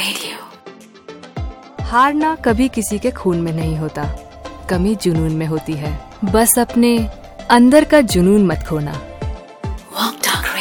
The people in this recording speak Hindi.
हारना कभी किसी के खून में नहीं होता, कमी जुनून में होती है। बस अपने अंदर का जुनून मत खोना।